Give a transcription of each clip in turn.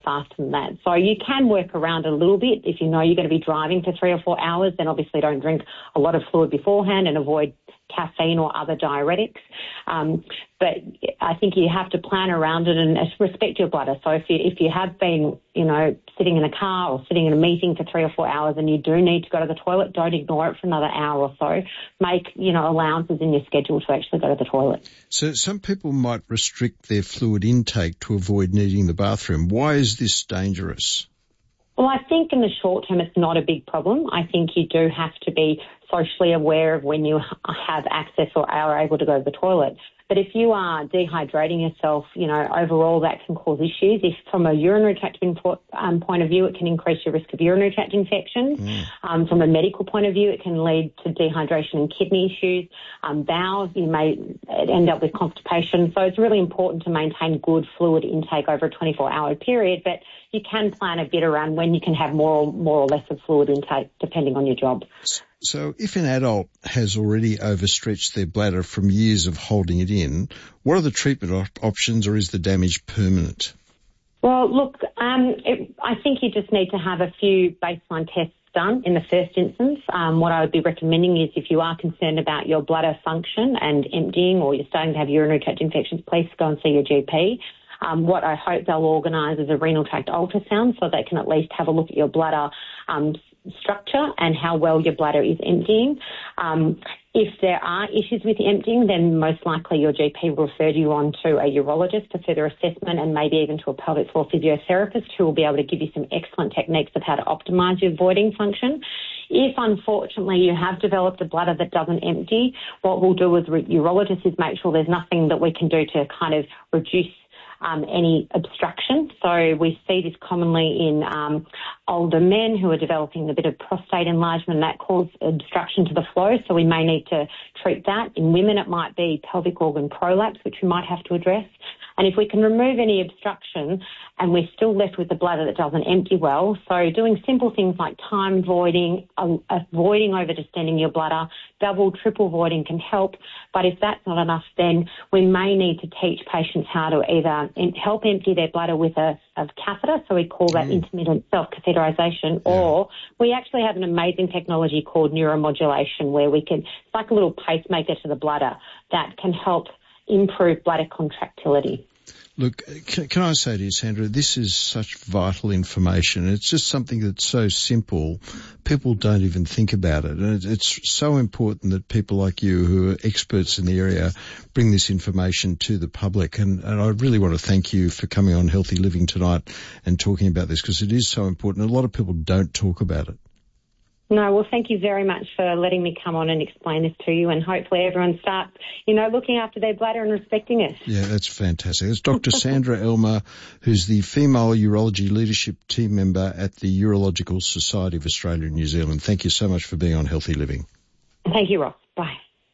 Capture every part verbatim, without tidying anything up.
faster than that. So you can work around a little bit. If you know you're going to be driving for three or four hours, then obviously don't drink a lot of fluid beforehand and avoid caffeine or other diuretics. Um, but I think you have to plan around it and respect your bladder. So if you, if you have been, you know, sitting in a car or sitting in a meeting for three or four hours and you do need to go to the toilet, don't ignore it for another hour or so. Make, you know, allowances in your schedule to actually go to the toilet. So some people might restrict their fluid intake to avoid needing the bathroom. Why is this dangerous? Well, I think in the short term it's not a big problem. I think you do have to be socially aware of when you have access or are able to go to the toilet. But if you are dehydrating yourself, you know, overall that can cause issues. If from a urinary tract um, point of view, it can increase your risk of urinary tract infections. Mm. Um, from a medical point of view, it can lead to dehydration and kidney issues. Um, bowels, you may end up with constipation. So it's really important to maintain good fluid intake over a twenty-four hour period, but you can plan a bit around when you can have more or, more or less of fluid intake depending on your job. So if an adult has already overstretched their bladder from years of holding it in, what are the treatment op- options, or is the damage permanent? Well, look, um, it, I think you just need to have a few baseline tests done in the first instance. Um, what I would be recommending is if you are concerned about your bladder function and emptying, or you're starting to have urinary tract infections, please go and see your G P. Um, what I hope they'll organise is a renal tract ultrasound so they can at least have a look at your bladder um, structure and how well your bladder is emptying. Um, if there are issues with emptying, then most likely your G P will refer you on to a urologist for further assessment and maybe even to a pelvic floor physiotherapist who will be able to give you some excellent techniques of how to optimise your voiding function. If, unfortunately, you have developed a bladder that doesn't empty, what we'll do as urologists is make sure there's nothing that we can do to kind of reduce Um, any obstruction. So we see this commonly in um, older men who are developing a bit of prostate enlargement, and that causes obstruction to the flow, so we may need to treat that. In women it might be pelvic organ prolapse, which we might have to address. And if we can remove any obstruction and we're still left with the bladder that doesn't empty well, so doing simple things like time voiding, uh, avoiding overdistending your bladder, double, triple voiding can help. But if that's not enough, then we may need to teach patients how to either help empty their bladder with a, a catheter, so we call that mm. intermittent self-catheterization, yeah. or we actually have an amazing technology called neuromodulation where we can, it's like a little pacemaker to the bladder that can help improve bladder contractility. Look, can, can I say to you, Sandra, this is such vital information. It's just something that's so simple, people don't even think about it. And it's so important that people like you, who are experts in the area, bring this information to the public. And, and I really want to thank you for coming on Healthy Living tonight and talking about this, because it is so important. A lot of people don't talk about it. No, well, thank you very much for letting me come on and explain this to you, and hopefully everyone starts, you know, looking after their bladder and respecting it. Yeah, that's fantastic. It's Doctor Sandra Elmer, who's the Female Urology Leadership Team Member at the Urological Society of Australia and New Zealand. Thank you so much for being on Healthy Living. Thank you, Ross. Bye.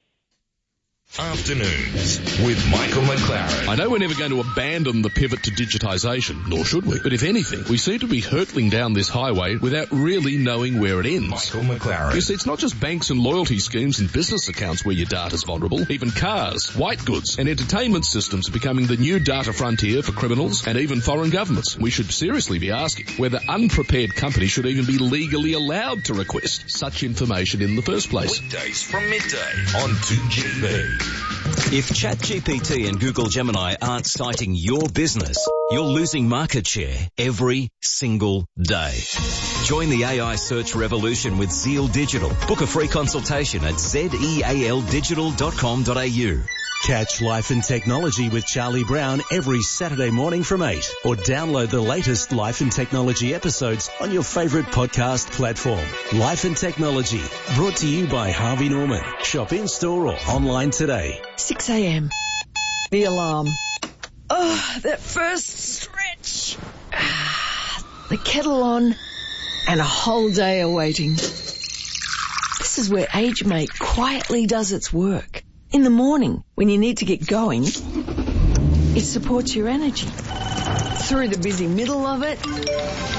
Afternoons with Michael McLaren. I know we're never going to abandon the pivot to digitisation, nor should we. But if anything, we seem to be hurtling down this highway without really knowing where it ends. Michael McLaren. You see, it's not just banks and loyalty schemes and business accounts where your data's vulnerable. Even cars, white goods and entertainment systems are becoming the new data frontier for criminals and even foreign governments. We should seriously be asking whether unprepared companies should even be legally allowed to request such information in the first place. Weekdays from midday on two G B. If ChatGPT and Google Gemini aren't citing your business, you're losing market share every single day. Join the A I search revolution with Zeal Digital. Book a free consultation at zeal digital dot com dot a u. Catch Life and Technology with Charlie Brown every Saturday morning from eight, or download the latest Life and Technology episodes on your favourite podcast platform. Life and Technology, brought to you by Harvey Norman. Shop in-store or online today. six a.m. The alarm. Oh, that first stretch. Ah, the kettle on and a whole day awaiting. This is where AgeMate quietly does its work. In the morning, when you need to get going, it supports your energy. Through the busy middle of it, the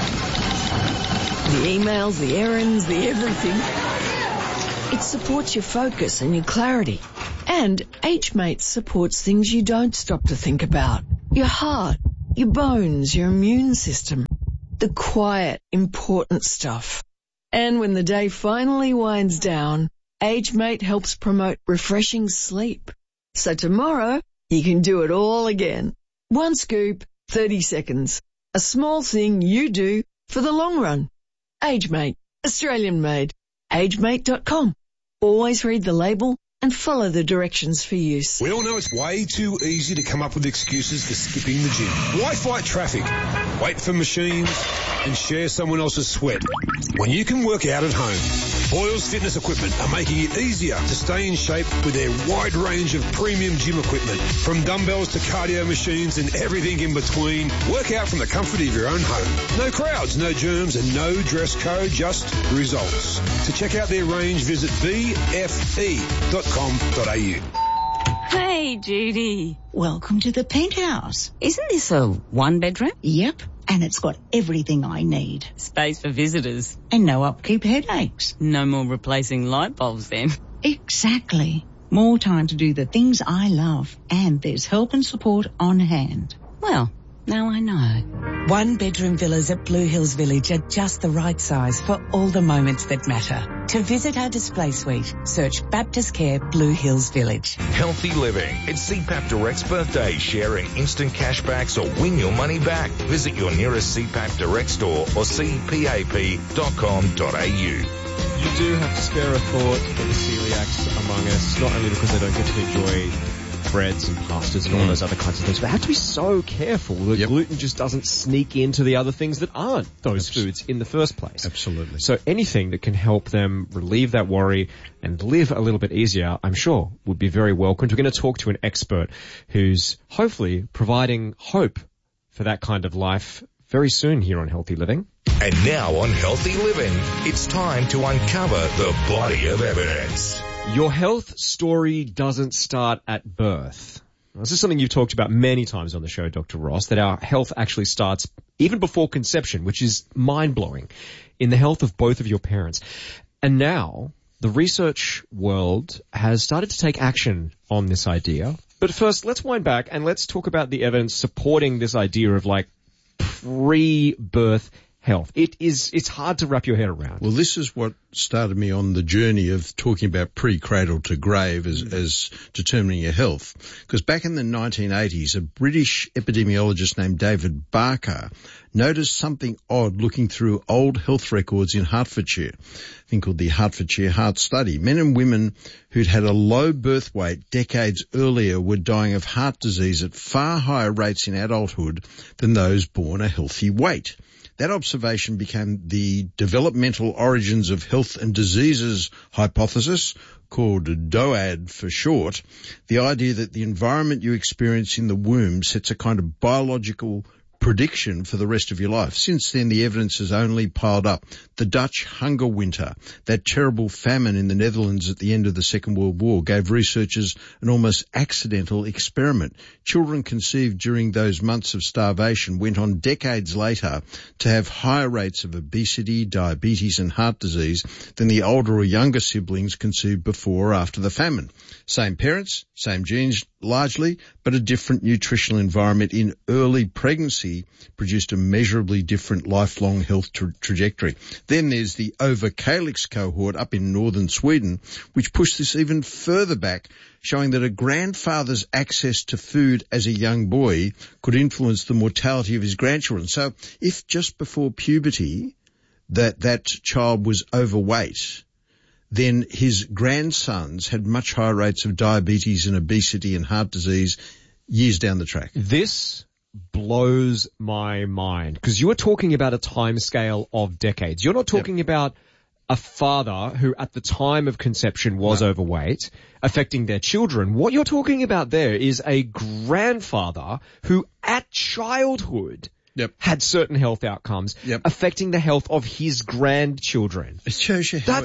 emails, the errands, the everything, it supports your focus and your clarity. And AgeMate supports things you don't stop to think about. Your heart, your bones, your immune system. The quiet, important stuff. And when the day finally winds down, AgeMate helps promote refreshing sleep. So tomorrow, you can do it all again. One scoop, thirty seconds. A small thing you do for the long run. AgeMate, Australian made. agemate dot com. Always read the label and follow the directions for use. We all know it's way too easy to come up with excuses for skipping the gym. Why fight traffic, wait for machines, and share someone else's sweat when you can work out at home? Boyles Fitness Equipment are making it easier to stay in shape with their wide range of premium gym equipment. From dumbbells to cardio machines and everything in between, work out from the comfort of your own home. No crowds, no germs, and no dress code, just results. To check out their range, visit b f e dot com dot a u. Hey, Judy. Welcome to the penthouse. Isn't this a one-bedroom? Yep, and it's got everything I need. Space for visitors. And no upkeep headaches. No more replacing light bulbs then. Exactly. More time to do the things I love. And there's help and support on hand. Well, now I know. One-bedroom villas at Blue Hills Village are just the right size for all the moments that matter. To visit our display suite, search Baptist Care Blue Hills Village. Healthy living. It's C PAP Direct's birthday, sharing instant cashbacks or win your money back. Visit your nearest C PAP Direct store or c pap dot com dot a u. You do have to spare a thought for the celiacs among us, not only because they don't get to enjoy breads and pastas and all those other kinds of things, but have to be so careful that yep. gluten just doesn't sneak into the other things that aren't those Abs- foods in the first place. Absolutely. So anything that can help them relieve that worry and live a little bit easier, I'm sure, would be very welcomed. We're going to talk to an expert who's hopefully providing hope for that kind of life very soon here on Healthy Living. And now on Healthy Living, it's time to uncover the body of evidence. Your health story doesn't start at birth. This is something you've talked about many times on the show, Doctor Ross, that our health actually starts even before conception, which is mind-blowing, in the health of both of your parents. And now the research world has started to take action on this idea. But first, let's wind back and let's talk about the evidence supporting this idea of like pre-birth health. It is, it's hard to wrap your head around. Well, this is what started me on the journey of talking about pre-cradle to grave as, mm. as determining your health. Because back in the nineteen eighties, a British epidemiologist named David Barker noticed something odd looking through old health records in Hertfordshire, a thing called the Hertfordshire Heart Study. Men and women who'd had a low birth weight decades earlier were dying of heart disease at far higher rates in adulthood than those born a healthy weight. That observation became the developmental origins of health and diseases hypothesis, called DOAD for short, the idea that the environment you experience in the womb sets a kind of biological prediction for the rest of your life. Since then, the evidence has only piled up. The Dutch hunger winter, that terrible famine in the Netherlands at the end of the Second World War, gave researchers an almost accidental experiment. Children conceived during those months of starvation went on decades later to have higher rates of obesity, diabetes and heart disease than the older or younger siblings conceived before or after the famine. Same parents, same genes largely, but a different nutritional environment in early pregnancy produced a measurably different lifelong health tra- trajectory. Then there's the Over-Kalix cohort up in northern Sweden, which pushed this even further back, showing that a grandfather's access to food as a young boy could influence the mortality of his grandchildren. So if just before puberty that that child was overweight, then his grandsons had much higher rates of diabetes and obesity and heart disease years down the track. This blows my mind because you are talking about a time scale of decades. You're not talking yep. about a father who at the time of conception was no. overweight affecting their children. What you're talking about there is a grandfather who at childhood Yep. had certain health outcomes yep. affecting the health of his grandchildren. It shows you how That's, it's,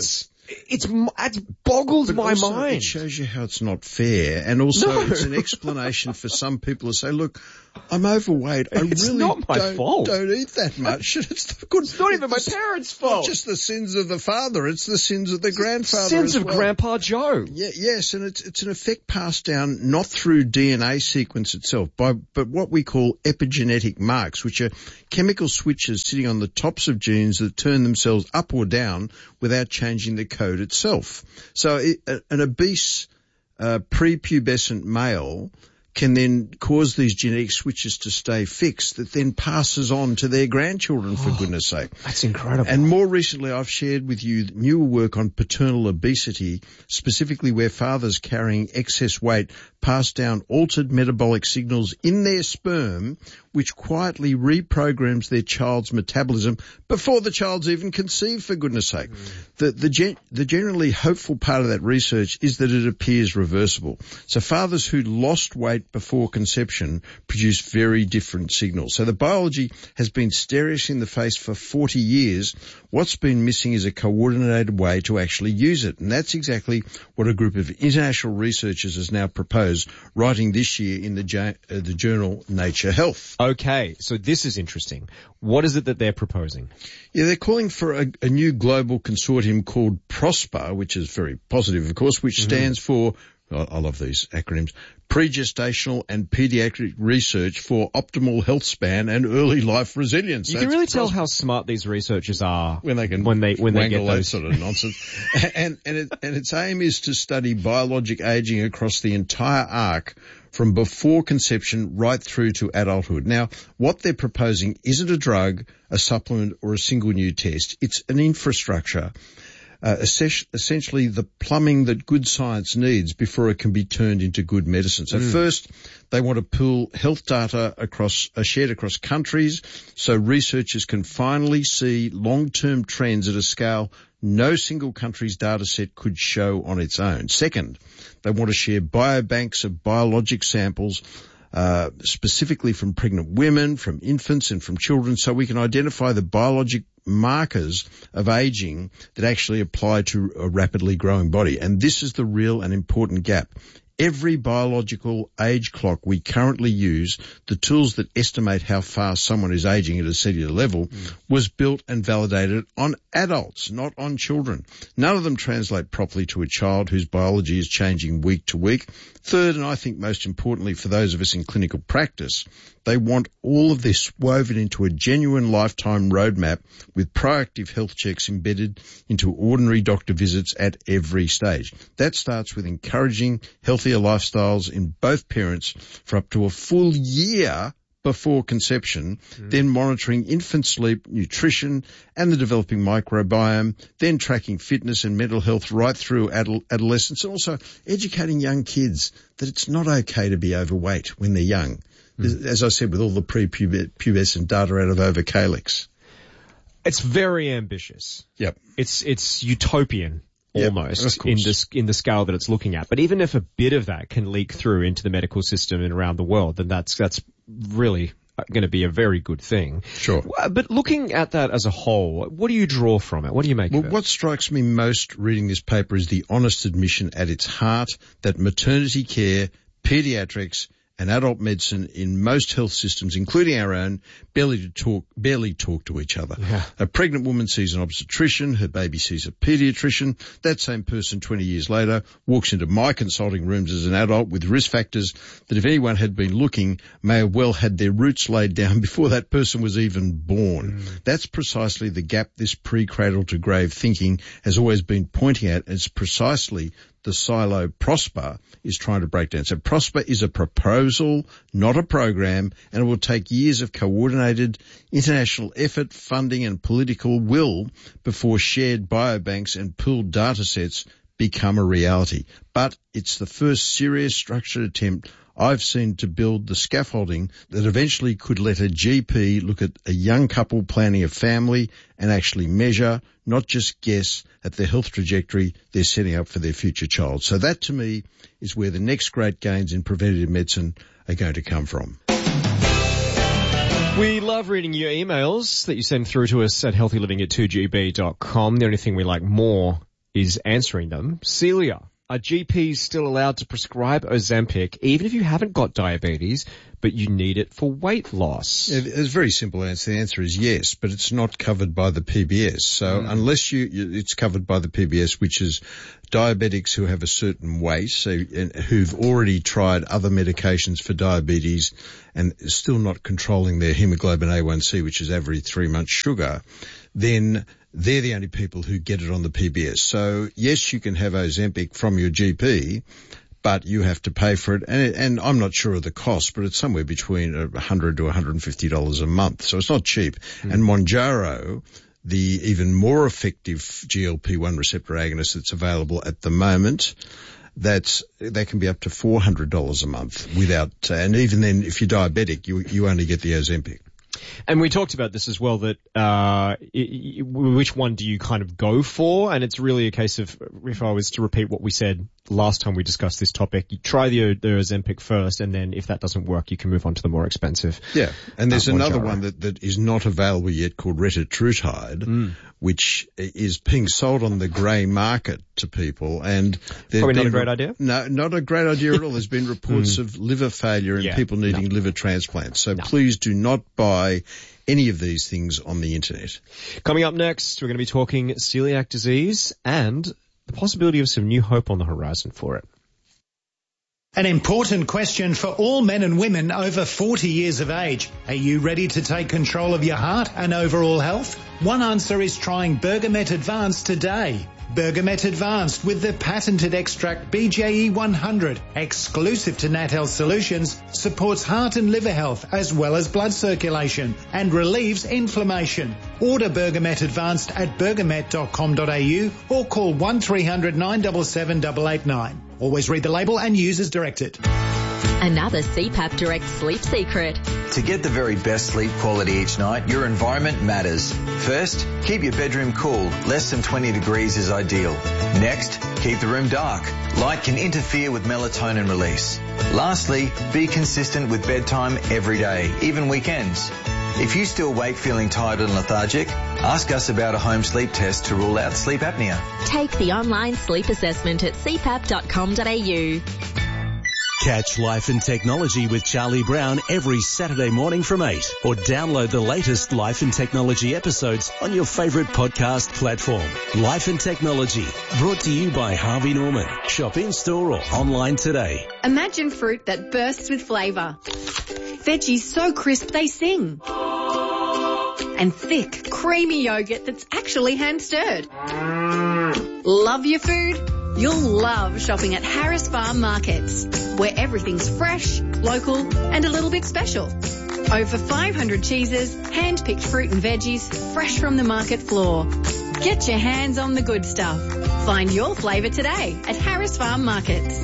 It's, it boggles But my also mind. It shows you how it's not fair. And also No. it's an explanation for some people to say, look, I'm overweight. I It's really not my don't, fault. don't eat that much. It's not, good. It's not even my It's parents' not fault. just the sins of the father. It's the sins of the grandfather Sins as of well. Grandpa Joe. Yeah, yes, and it's it's an effect passed down not through D N A sequence itself, by, but what we call epigenetic marks, which are chemical switches sitting on the tops of genes that turn themselves up or down without changing the code itself. So it, a, an obese uh, prepubescent male can then cause these genetic switches to stay fixed that then passes on to their grandchildren, for goodness sake. That's incredible. And more recently, I've shared with you newer work on paternal obesity, specifically where fathers carrying excess weight pass down altered metabolic signals in their sperm, which quietly reprograms their child's metabolism before the child's even conceived, for goodness sake. Mm. The, the, gen, the generally hopeful part of that research is that it appears reversible. So fathers who lost weight before conception produce very different signals. So the biology has been staring us in the face for forty years. What's been missing is a coordinated way to actually use it. And that's exactly what a group of international researchers has now proposed, writing this year in the, uh, the journal Nature Health. Okay, so this is interesting. What is it that they're proposing? Yeah, they're calling for a, a new global consortium called PROSPER, which is very positive, of course, which mm-hmm. stands for, I, I love these acronyms, Pre-Gestational and Pediatric Research for Optimal Health Span and Early Life Resilience. You That's can really tell PROSPER. how smart these researchers are when they can when they when they get that those sort of nonsense. and and, it, and its aim is to study biologic aging across the entire arc from before conception right through to adulthood. Now, what they're proposing isn't a drug, a supplement, or a single new test. It's an infrastructure, uh, essentially the plumbing that good science needs before it can be turned into good medicine. So mm. first, they want to pool health data across, uh, shared across countries, so researchers can finally see long-term trends at a scale no single country's data set could show on its own. Second, they want to share biobanks of biologic samples, uh, specifically from pregnant women, from infants and from children, so we can identify the biologic markers of aging that actually apply to a rapidly growing body. And this is the real and important gap. Every biological age clock we currently use, the tools that estimate how fast someone is aging at a cellular level, mm. was built and validated on adults, not on children. None of them translate properly to a child whose biology is changing week to week. Third, and I think most importantly for those of us in clinical practice, they want all of this woven into a genuine lifetime roadmap with proactive health checks embedded into ordinary doctor visits at every stage. That starts with encouraging healthier lifestyles in both parents for up to a full year before conception, mm. then monitoring infant sleep, nutrition, and the developing microbiome, then tracking fitness and mental health right through adult, adolescence, and also educating young kids that it's not okay to be overweight when they're young. Mm. As I said, with all the prepubescent data out of Over-Calyx. It's very ambitious. Yep. It's, it's utopian. Almost yep, in this in the scale that it's looking at. But even if a bit of that can leak through into the medical system and around the world, then that's that's really going to be a very good thing. Sure. But looking at that as a whole, what do you draw from it? What do you make well, of it? What strikes me most reading this paper is the honest admission at its heart that maternity care, pediatrics, and adult medicine in most health systems, including our own, barely to talk, barely talk to each other. Yeah. A pregnant woman sees an obstetrician, her baby sees a pediatrician. That same person twenty years later walks into my consulting rooms as an adult with risk factors that if anyone had been looking may have well had their roots laid down before that person was even born. Mm. That's precisely the gap this pre-cradle to grave thinking has always been pointing at. It's precisely the silo PROSPER is trying to break down. So PROSPER is a proposal, not a program, and it will take years of coordinated international effort, funding and political will before shared biobanks and pooled data sets become a reality. But it's the first serious structured attempt I've seen to build the scaffolding that eventually could let a G P look at a young couple planning a family and actually measure, not just guess, at the health trajectory they're setting up for their future child. So that, to me, is where the next great gains in preventative medicine are going to come from. We love reading your emails that you send through to us at healthy living at two g b dot com. The only thing we like more is answering them. Celia, are G Ps still allowed to prescribe Ozempic even if you haven't got diabetes, but you need it for weight loss? Yeah, it's a very simple answer. The answer is yes, but it's not covered by the P B S. So mm. unless you, you, it's covered by the P B S, which is diabetics who have a certain weight, so and who've already tried other medications for diabetes and still not controlling their hemoglobin A one C, which is every three months sugar, then they're the only people who get it on the P B S. So yes, you can have Ozempic from your G P, but you have to pay for it. And, and I'm not sure of the cost, but it's somewhere between one hundred to one hundred fifty dollars a month. So it's not cheap. Mm. And Mounjaro, the even more effective G L P one receptor agonist that's available at the moment, that's, they can be up to four hundred dollars a month without, uh, and even then, if you're diabetic, you, you only get the Ozempic. And we talked about this as well, that uh which one do you kind of go for? And it's really a case of, if I was to repeat what we said last time we discussed this topic, you try the, the Ozempic first, and then if that doesn't work, you can move on to the more expensive. Yeah, and there's uh, another Mounjaro. one that, that is not available yet called retatrutide, mm. which is being sold on the grey market to people. And probably not a great idea? No, not a great idea at all. There's been reports mm. of liver failure and yeah, people needing no. liver transplants. So no. please do not buy any of these things on the internet. Coming up next, we're going to be talking celiac disease and the possibility of some new hope on the horizon for it. An important question for all men and women over forty years of age. Are you ready to take control of your heart and overall health? One answer is trying Bergamet Advanced today. Bergamet Advanced with the patented extract B J E one hundred, exclusive to Nat Health Solutions, supports heart and liver health as well as blood circulation and relieves inflammation. Order Bergamet Advanced at bergamet dot com dot a u or call one three hundred nine seven seven eight eight nine. Always read the label and use as directed. Another C PAP Direct sleep secret. To get the very best sleep quality each night, your environment matters. First, keep your bedroom cool. Less than twenty degrees is ideal. Next, keep the room dark. Light can interfere with melatonin release. Lastly, be consistent with bedtime every day, even weekends. If you still wake feeling tired and lethargic, ask us about a home sleep test to rule out sleep apnea. Take the online sleep assessment at c pap dot com dot a u. Catch Life and Technology with Charlie Brown every Saturday morning from eight, or download the latest Life and Technology episodes on your favourite podcast platform. Life and Technology, brought to you by Harvey Norman. Shop in-store or online today. Imagine fruit that bursts with flavour. Veggies so crisp they sing. And thick, creamy yogurt that's actually hand-stirred. Love your food? You'll love shopping at Harris Farm Markets, where everything's fresh, local and a little bit special. Over five hundred cheeses, hand-picked fruit and veggies, fresh from the market floor. Get your hands on the good stuff. Find your flavour today at Harris Farm Markets.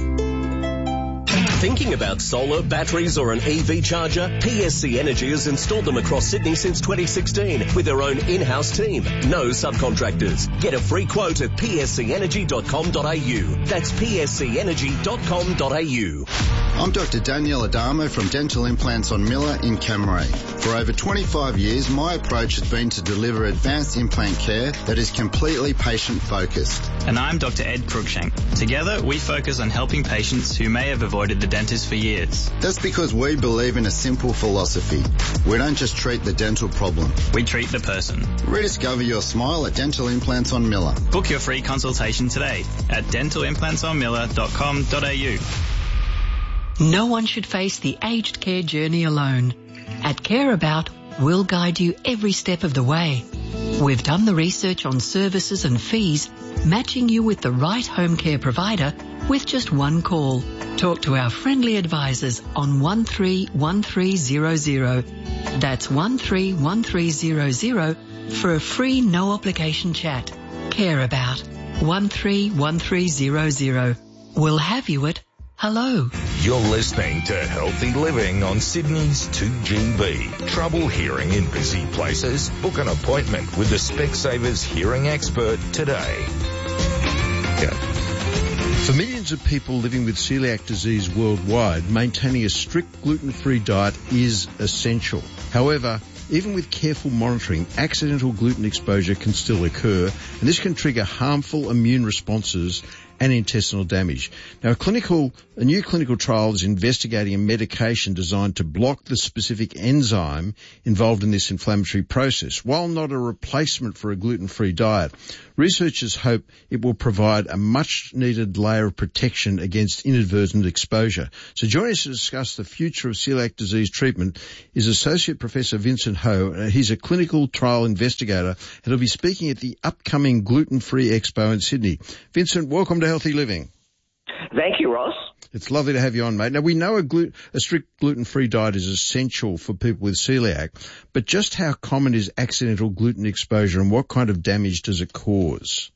Thinking about solar, batteries or an E V charger? P S C Energy has installed them across Sydney since twenty sixteen with their own in-house team. No subcontractors. Get a free quote at p s c energy dot com dot a u. That's p s c energy dot com dot a u. I'm Doctor Daniel Adamo from Dental Implants on Miller in Camray. For over twenty-five years, my approach has been to deliver advanced implant care that is completely patient-focused. And I'm Doctor Ed Cruikshank. Together, we focus on helping patients who may have avoided the dentist for years. That's because we believe in a simple philosophy. We don't just treat the dental problem. We treat the person. Rediscover your smile at Dental Implants on Miller. Book your free consultation today at dental implants on miller dot com dot a u. No one should face the aged care journey alone. At Care About, we'll guide you every step of the way. We've done the research on services and fees, matching you with the right home care provider with just one call. Talk to our friendly advisors on one three one three zero zero. That's one three one three zero zero for a free no obligation chat. Care About one three one three zero zero. We'll have you at hello. You're listening to Healthy Living on Sydney's two G B. Trouble hearing in busy places? Book an appointment with the Specsavers hearing expert today. Yeah. For millions of people living with celiac disease worldwide, maintaining a strict gluten-free diet is essential. However, even with careful monitoring, accidental gluten exposure can still occur, and this can trigger harmful immune responses and intestinal damage. Now, a clinical, a new clinical trial is investigating a medication designed to block the specific enzyme involved in this inflammatory process. While not a replacement for a gluten-free diet, researchers hope it will provide a much-needed layer of protection against inadvertent exposure. So joining us to discuss the future of celiac disease treatment is Associate Professor Vincent Ho. Uh, he's a clinical trial investigator, and he'll be speaking at the upcoming Gluten-Free Expo in Sydney. Vincent, welcome to Healthy Living. Thank you, Ross. It's lovely to have you on, mate. Now, we know a, glu- a strict gluten-free diet is essential for people with celiac, but just how common is accidental gluten exposure and what kind of damage does it cause?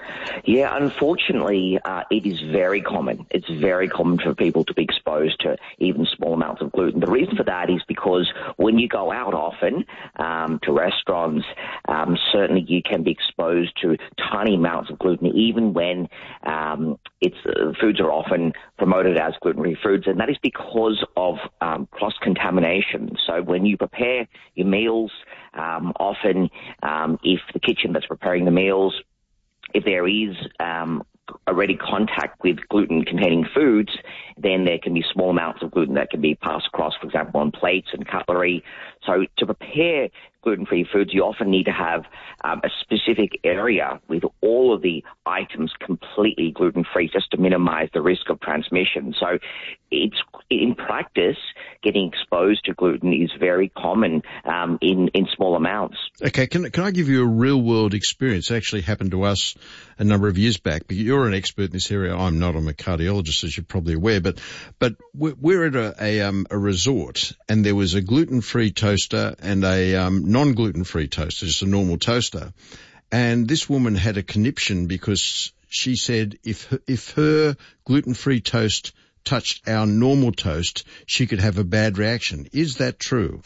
Yeah, unfortunately, uh, it is very common. It's very common for people to be exposed to even small amounts of gluten. The reason for that is because when you go out often um, to restaurants, um, certainly you can be exposed to tiny amounts of gluten, even when um, it's uh, foods are often promoted as gluten-free foods, and that is because of um, cross-contamination. So when you prepare your meals, um, often um, if the kitchen that's preparing the meals, if there is um, already contact with gluten-containing foods, then there can be small amounts of gluten that can be passed across, for example, on plates and cutlery. So to prepare gluten-free foods, you often need to have um, a specific area with all of the items completely gluten-free just to minimize the risk of transmission. So it's in practice, getting exposed to gluten is very common um, in, in small amounts. Okay, can, can I give you a real-world experience? It actually happened to us a number of years back. You're an expert in this area. I'm not. I'm a cardiologist, as you're probably aware. But but we're at a, a, um, a resort, and there was a gluten-free toaster and a um, non-gluten-free toaster, just a normal toaster. And this woman had a conniption because she said if her, if her gluten-free toast touched our normal toast, she could have a bad reaction. Is that true?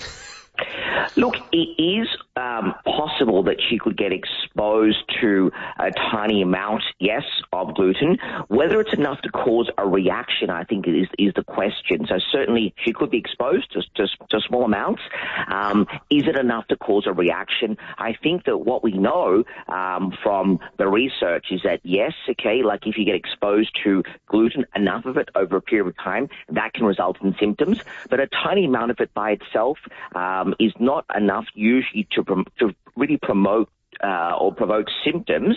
Look, it is um, possible that she could get exposed to a tiny amount, yes, of gluten. Whether it's enough to cause a reaction, I think, is is the question. So certainly she could be exposed to, to, to small amounts. Um, is it enough to cause a reaction? I think that what we know um, from the research is that, yes, okay, like if you get exposed to gluten, enough of it over a period of time, that can result in symptoms. But a tiny amount of it by itself um, is not enough usually to prom- to really promote uh, or provoke symptoms,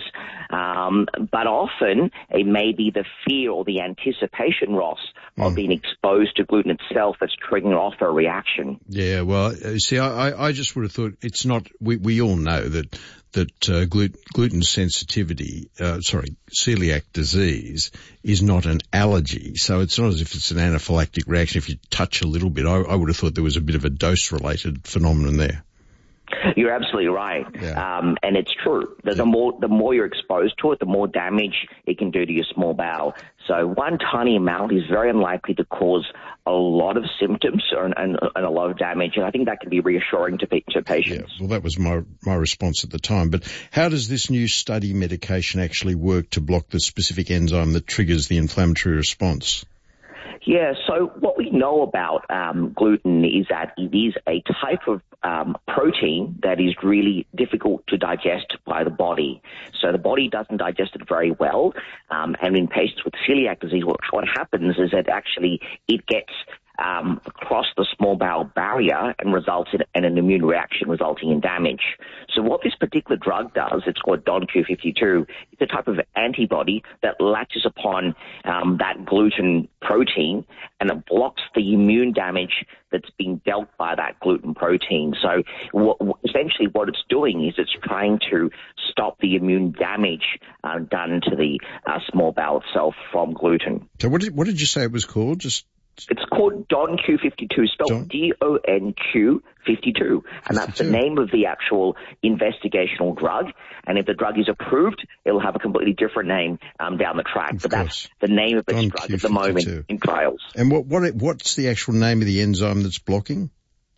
um, but often it may be the fear or the anticipation, Ross, mm. of being exposed to gluten itself that's triggering off a reaction. Yeah, well, see, I, I just would have thought it's not. We, we all know that that uh, gluten, gluten sensitivity, uh, sorry, celiac disease is not an allergy. So it's not as if it's an anaphylactic reaction. If you touch a little bit, I, I would have thought there was a bit of a dose-related phenomenon there. You're absolutely right, yeah. um, and it's true. The, the more the more you're exposed to it, the more damage it can do to your small bowel. So one tiny amount is very unlikely to cause a lot of symptoms and, and, and a lot of damage, and I think that can be reassuring to, to patients. Yeah, well, that was my my response at the time. But how does this new study medication actually work to block the specific enzyme that triggers the inflammatory response? Yeah, so what we know about um, gluten is that it is a type of um, protein that is really difficult to digest by the body. So the body doesn't digest it very well, um, and in patients with celiac disease, what, what happens is that actually it gets Um, across the small bowel barrier and results in, in an immune reaction resulting in damage. So what this particular drug does, it's called Don Q fifty-two, it's a type of antibody that latches upon um, that gluten protein and it blocks the immune damage that's being dealt by that gluten protein. So what, essentially what it's doing is it's trying to stop the immune damage uh, done to the uh, small bowel itself from gluten. So what did, what did you say it was called? Just It's called Don Q fifty-two, spelled D O N Q fifty-two, and that's the name of the actual investigational drug. And if the drug is approved, it'll have a completely different name um, down the track. Of but course. That's the name of its Don drug Q fifty-two. at the moment in trials. And what what what's the actual name of the enzyme that's blocking?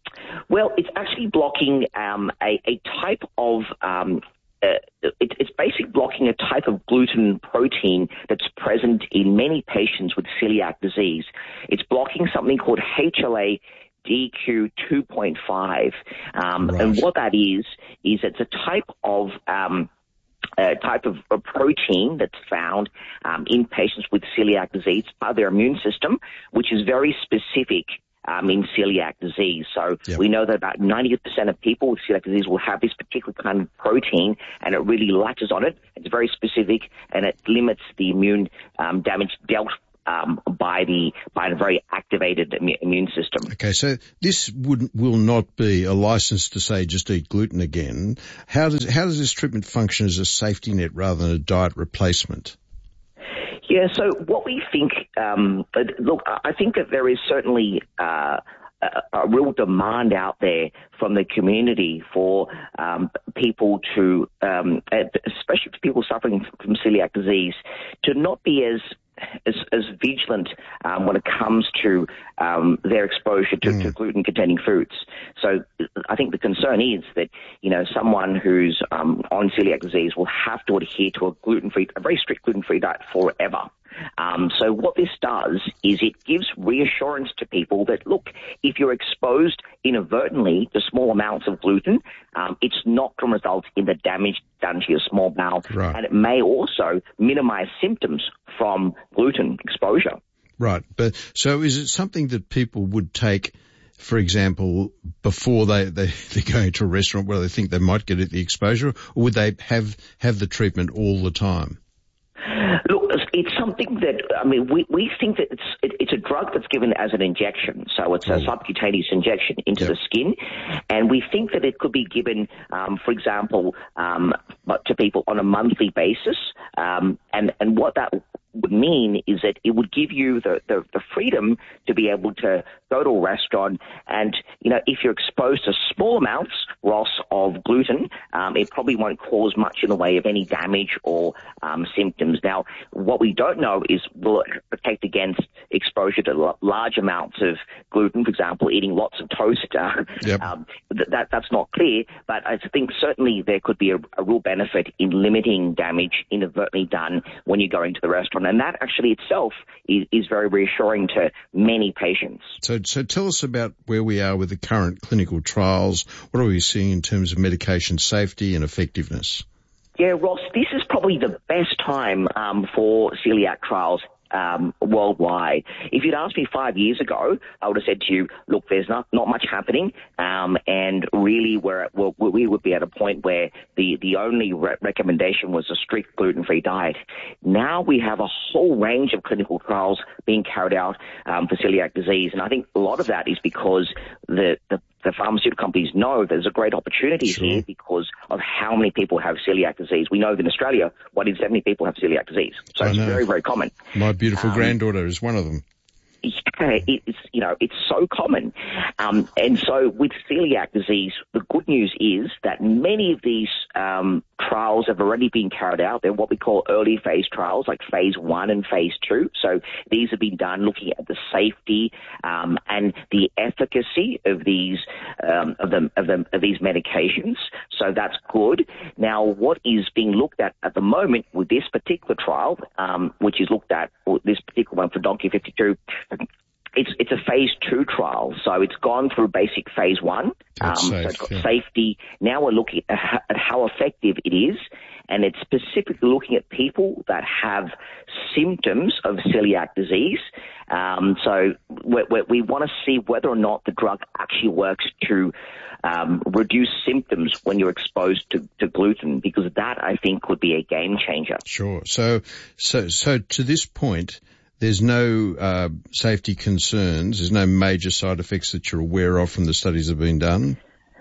Well, it's actually blocking um, a, a type of um, Uh, it, it's basically blocking a type of gluten protein that's present in many patients with celiac disease. It's blocking something called H L A D Q two point five. Um, Right. And what that is, is it's a type of um, a type of a protein that's found um, in patients with celiac disease, part of their immune system, which is very specific um, in celiac disease. So Yep. we know that about ninety percent of people with celiac disease will have this particular kind of protein, and it really latches on it. It's very specific, and it limits the immune um, damage dealt um, by the by the very activated immu- immune system. Okay, so this would will not be a license to say just eat gluten again. How does how does this treatment function as a safety net rather than a diet replacement? Yeah, so what we think, um, look, I think that there is certainly uh, a, a real demand out there from the community for um, people to, um, especially for people suffering from celiac disease, to not be as as, as vigilant um, when it comes to um, their exposure to, mm. to gluten-containing foods. So I think the concern is that, you know, someone who's um, on celiac disease will have to adhere to a gluten-free, a very strict gluten-free diet forever. Um, so what this does is it gives reassurance to people that, look, if you're exposed inadvertently to small amounts of gluten, um, it's not going to result in the damage done to your small bowel. Right. And it may also minimize symptoms from gluten exposure. Right. But so is it something that people would take, for example, before they, they, they go to a restaurant where they think they might get the exposure, or would they have, have the treatment all the time? Look, it's something that, I mean, we, we think that it's it, it's a drug that's given as an injection. So it's a Oh. subcutaneous injection into Yep. the skin. And we think that it could be given, um, for example, um, but to people on a monthly basis. Um, and, and what that would mean is that it would give you the, the, the freedom to be able to go to a restaurant and, you know, if you're exposed to small amounts, Ross, of gluten, um, it probably won't cause much in the way of any damage or um, symptoms. Now, what we don't know is will it protect against exposure to l- large amounts of gluten, for example, eating lots of toast. Uh, Yep. um, th- that, that's not clear, but I think certainly there could be a, a real benefit in limiting damage inadvertently done when you're going to the restaurant. And that actually itself is, is very reassuring to many patients. So, so tell us about where we are with the current clinical trials. What are we seeing in terms of medication safety and effectiveness? Yeah, Ross, this is probably the best time um, for celiac trials um, worldwide. If you'd asked me five years ago, I would have said to you, look, there's not, not much happening, um, and really we're, we're, we would be at a point where the, the only re- recommendation was a strict gluten-free diet. Now we have a whole range of clinical trials being carried out um, for celiac disease, and I think a lot of that is because the, the the pharmaceutical companies know there's a great opportunity Sure. here because of how many people have celiac disease. We know that in Australia, one in seventy people have celiac disease. So I it's know. very, very common. My beautiful Um, granddaughter is one of them. Yeah, it's, you know, it's so common. Um, and so with celiac disease, the good news is that many of these um, trials have already been carried out. They're what we call early phase trials, like phase one and phase two. So these have been done looking at the safety um, and the efficacy of these um, of, them, of, them, of these medications. So that's good. Now, what is being looked at at the moment with this particular trial, um, which is looked at, or this particular one for Donkey fifty-two, It's it's a phase two trial, so it's gone through basic phase one. Um, That's so safe, it's got yeah. safety. Now we're looking at how, at how effective it is, and it's specifically looking at people that have symptoms of celiac disease. Um, so we, we, we want to see whether or not the drug actually works to um, reduce symptoms when you're exposed to, to gluten, because that, I think, would be a game changer. Sure. So, so, so to this point, there's no uh, safety concerns. There's no major side effects that you're aware of from the studies that have been done.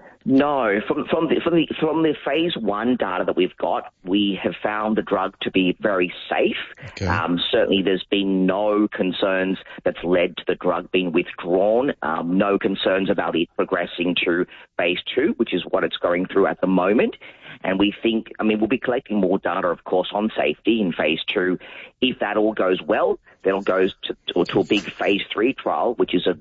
No, from from the, from the from the phase one data that we've got, we have found the drug to be very safe. Okay. Um, certainly, there's been no concerns that's led to the drug being withdrawn. Um, no concerns about it progressing to phase two, which is what it's going through at the moment. And we think, I mean, we'll be collecting more data, of course, on safety in phase two. If that all goes well, then it goes to, to, to a big phase three trial, which is a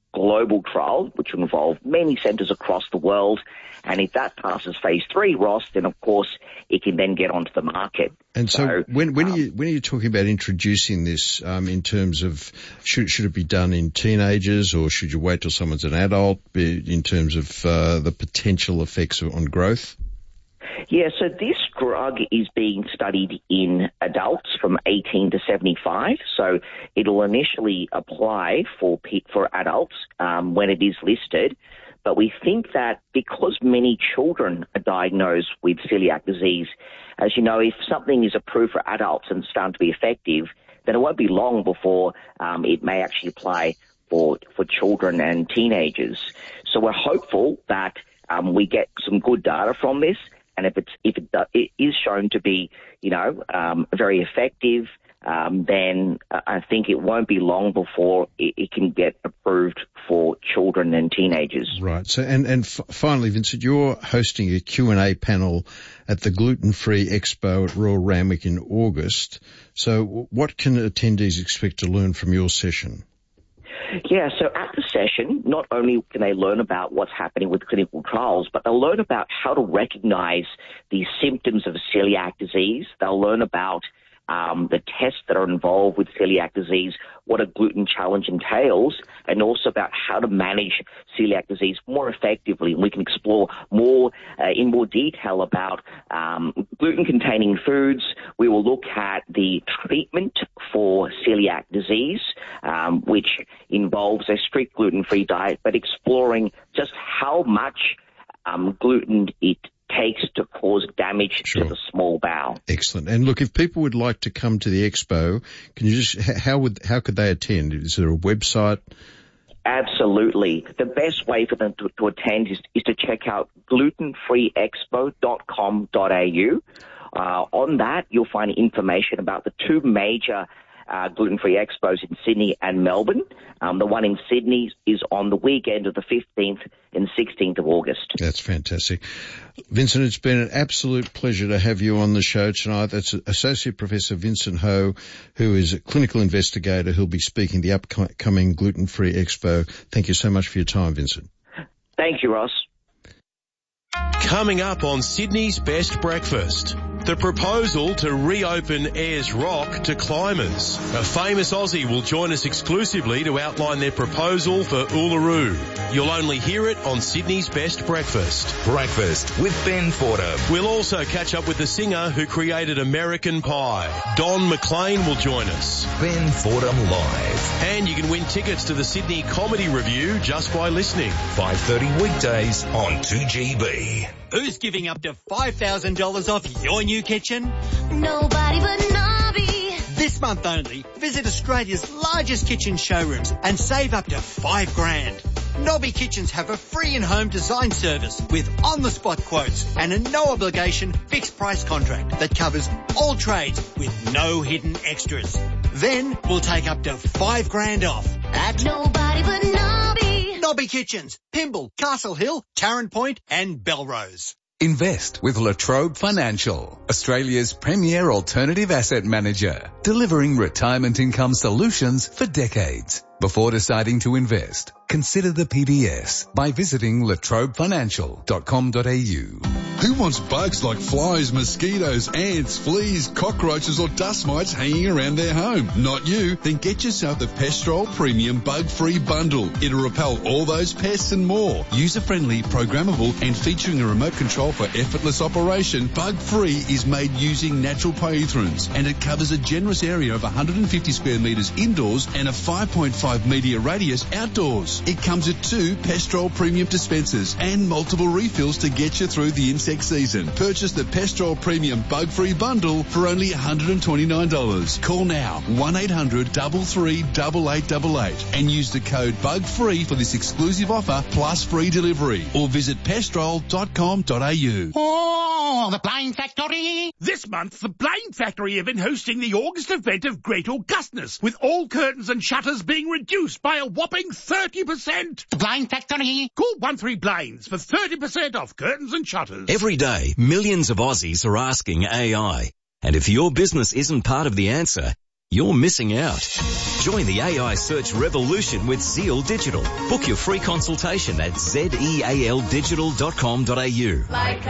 global trial, which will involve many centres across the world. And if that passes phase three, Ross, then of course it can then get onto the market. And so, so when when um, are you when are you talking about introducing this um, in terms of should should it be done in teenagers or should you wait till someone's an adult in terms of uh, the potential effects on growth? Yeah, so this drug is being studied in adults from eighteen to seventy-five. So it'll initially apply for pe- for adults um, when it is listed. But we think that because many children are diagnosed with celiac disease, as you know, if something is approved for adults and starting to be effective, then it won't be long before um, it may actually apply for for children and teenagers. So we're hopeful that um, we get some good data from this. And if it's if it, it is shown to be, you know, um, very effective, um, then I think it won't be long before it, it can get approved for children and teenagers. Right. So, and and f- finally, Vincent, you're hosting a Q and A panel at the Gluten Free Expo at Royal Randwick in August. So, what can attendees expect to learn from your session? Yeah, so at the session, not only can they learn about what's happening with clinical trials, but they'll learn about how to recognize the symptoms of celiac disease. They'll learn about um, the tests that are involved with celiac disease, what a gluten challenge entails, and also about how to manage celiac disease more effectively. And we can explore more uh, in more detail about um, gluten-containing foods. We will look at the treatment for celiac disease, um, which involves a strict gluten-free diet, but exploring just how much um, gluten it takes to cause damage sure. to the small bowel. Excellent. And look, if people would like to come to the expo, can you just how would how could they attend? Is there a website? Absolutely. The best way for them to, to attend is, is to check out gluten free expo dot com dot a u. Uh, on that, you'll find information about the two major Uh, gluten-free expos in Sydney and Melbourne. Um, the one in Sydney is on the weekend of the fifteenth and sixteenth of August. That's fantastic. Vincent, it's been an absolute pleasure to have you on the show tonight. That's Associate Professor Vincent Ho, who is a clinical investigator who'll be speaking at the upcoming Gluten-Free Expo. Thank you so much for your time, Vincent. Thank you, Ross. Coming up on Sydney's Best Breakfast, the proposal to reopen Ayers Rock to climbers. A famous Aussie will join us exclusively to outline their proposal for Uluru. You'll only hear it on Sydney's Best Breakfast. Breakfast with Ben Fordham. We'll also catch up with the singer who created American Pie. Don McLean will join us. Ben Fordham Live. And you can win tickets to the Sydney Comedy Review just by listening. five thirty weekdays on two G B. Who's giving up to five thousand dollars off your new kitchen? Nobody but Nobby. This month only, visit Australia's largest kitchen showrooms and save up to five grand. Nobby Kitchens have a free in-home design service with on-the-spot quotes and a no-obligation fixed-price contract that covers all trades with no hidden extras. Then we'll take up to five grand off at Nobody but Nobby. Nobby Kitchens, Pymble, Castle Hill, Tarrant Point and Belrose. Invest with La Trobe Financial, Australia's premier alternative asset manager, delivering retirement income solutions for decades. Before deciding to invest, consider the P B S by visiting la trobe financial dot com dot a u. Who wants bugs like flies, mosquitoes, ants, fleas, cockroaches or dust mites hanging around their home? Not you. Then get yourself the Pestrol Premium Bug-Free Bundle. It'll repel all those pests and more. User-friendly, programmable and featuring a remote control for effortless operation, Bug-Free is made using natural pyrethrins and it covers a generous area of one hundred fifty square metres indoors and a five point five metre radius outdoors. It comes with two Pestrol Premium dispensers and multiple refills to get you through the insect season. Purchase the Pestrol Premium Bug-Free Bundle for only one hundred twenty-nine dollars. Call now one eight hundred, three three eight eight eight eight and use the code BUGFREE for this exclusive offer plus free delivery or visit pestrol dot com dot a u. Oh, the Blind Factory! This month, the Blind Factory have been hosting the August event of Great Augustness, with all curtains and shutters being reduced by a whopping thirty percent. The Blind Factory. Call one three blinds for thirty percent off curtains and shutters. Every day, millions of Aussies are asking A I. And if your business isn't part of the answer, you're missing out. Join the A I search revolution with Zeal Digital. Book your free consultation at zeal digital dot com dot a u. Like